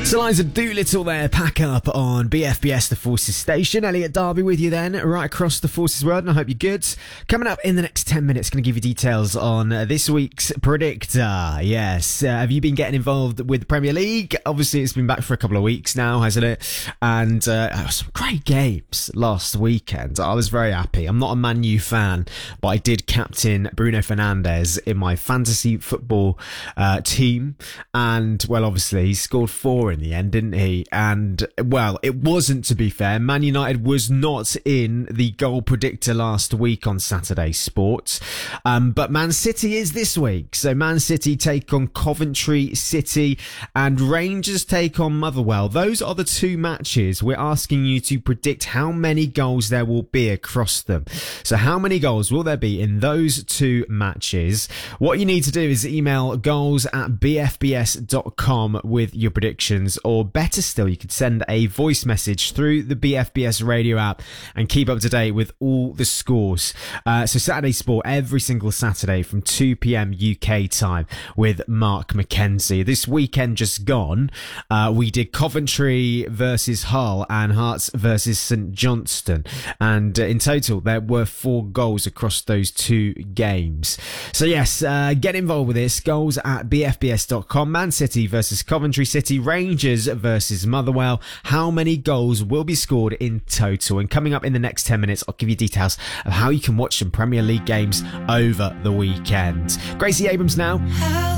Eliza Doolittle there, pack up on BFBS, the Forces station. Elliot Darby with you then, right across the Forces world, and I hope you're good. Coming up in the next 10 minutes, going to give you details on this week's Predictor. Yes, have you been getting involved with the Premier League? Obviously, it's been back for a couple of weeks now, hasn't it? And some great games last weekend. I was very happy. I'm not a Man U fan, but I did captain Bruno Fernandes in my fantasy football team. And, well, obviously, he scored 4 in the end, didn't he? And, well, it wasn't, to be fair. Man United was not in the goal predictor last week on Saturday Sports. But Man City is this week. So Man City take on Coventry City and Rangers take on Motherwell. Those are the two matches. We're asking you to predict how many goals there will be across them. So how many goals will there be in those two matches? What you need to do is email goals@bfbs.com with your predictions, or better still, you could send a voice message through the BFBS radio app and keep up to date with all the scores. So Saturday Sport every single Saturday from 2 p.m. UK time with Mark McKenzie. This weekend just gone, we did Coventry versus Hull and Hearts versus St Johnstone, and in total there were 4 goals across those 2 games. So yes, get involved with this. Goals@bfbs.com. Man City versus Coventry City, Rangers versus Motherwell. How many goals will be scored in total? And coming up in the next 10 minutes, I'll give you details of how you can watch some Premier League games over the weekend. Gracie Abrams now.